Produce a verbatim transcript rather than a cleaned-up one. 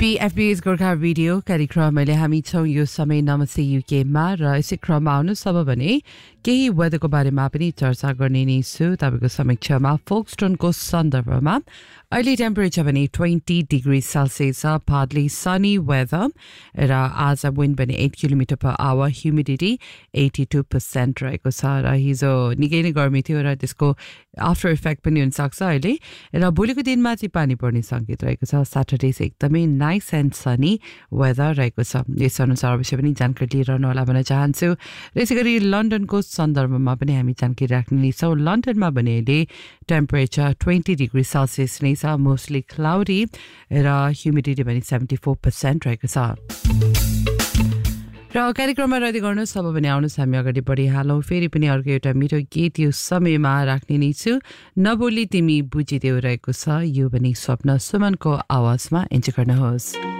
हामी FBS Gorkha radio कार्यक्रमले हामी छौँ यो समय नमस्ते युकेमा र यसै क्रममा आउनुहोस् अब भने केही वेदरको बारेमा पनि चर्चा गर्ने नै छु तपाईँको समीक्षामा फोक्सटोनको सन्दर्भमा अहिले टेम्परेचर भने ट्वेन्टी डिग्री सेल्सियस छ पार्टली सनी वेदर र आज विन्ड भने at kilometre per hour humidity eighty two percent रहेको छ र हिजो निकै नै गर्मी थियो र त्यसको आफ्टर इफेक्ट पनि हुनसक्छ अहिले र भोलिको दिनमा चाहिँ पानी पर्ने सङ्केत रहेको छ स्याटरडे चाहिँ एकदमै नाइस एन्ड सनी वेदर रहेको छ यस अनुसार अवश्य पनि जानकारी लिइरहनु होला भन्न चाहन्छु र यसै गरी लन्डनको सन्दर्भमा पनि हामी जानकारी राख्ने नै छौँ लन्डनमा भने अहिले टेम्परेचर ट्वेन्टी डिग्री सेल्सियस नै छ मोस्टली क्लाउडी र ह्युमिडिटी भने सेभेन्टी फोर पर्सेन्ट रहेको छ र कार्यक्रममा रद्द गर्नुहोस् अब भने आउनुहोस् हामी अगाडि बढिहालौँ फेरि पनि अर्को एउटा मिठो गीत यो समयमा राख्ने नै छु नबोली तिमी बुझिदेऊ रहेको छ यो पनि स्वप्न सुमनको आवाजमा इन्जोय गर्नुहोस्